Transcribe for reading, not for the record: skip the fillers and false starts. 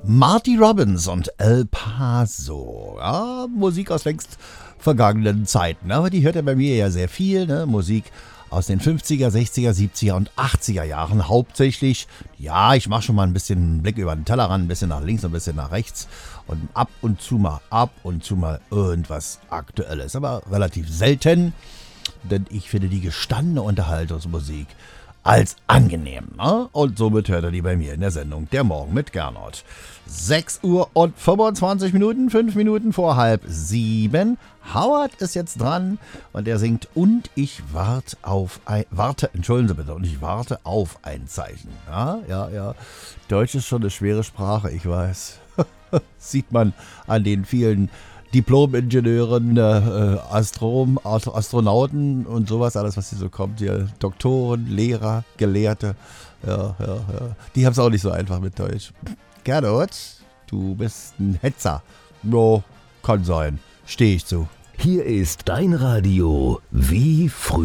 Marty Robbins und El Paso. Ja, Musik aus längst vergangenen Zeiten. Aber die hört er bei mir ja sehr viel. Ne? Musik aus den 50er, 60er, 70er und 80er Jahren hauptsächlich. Ja, ich mache schon mal ein bisschen einen Blick über den Tellerrand, ein bisschen nach links und ein bisschen nach rechts. Und ab und zu mal irgendwas Aktuelles. Aber relativ selten, denn ich finde die gestandene Unterhaltungsmusik als angenehm. Ne? Und somit hört er die bei mir in der Sendung Der Morgen mit Gernot. 6 Uhr und 25 Minuten, 5 Minuten vor 6:30. Howard ist jetzt dran und er singt Und ich warte auf ein Zeichen. Ja. Deutsch ist schon eine schwere Sprache, ich weiß. Sieht man an den vielen Diplom-Ingenieuren, Astronauten und sowas, alles was hier so kommt. Hier Doktoren, Lehrer, Gelehrte. Ja. Die haben es auch nicht so einfach mit Deutsch. Gernot, du bist ein Hetzer. No, kann sein. Stehe ich zu. Hier ist dein Radio wie früher.